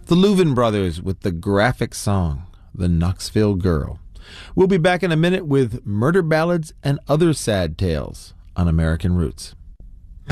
The Louvin Brothers with the graphic song, The Knoxville Girl. We'll be back in a minute with murder ballads and other sad tales on American Roots.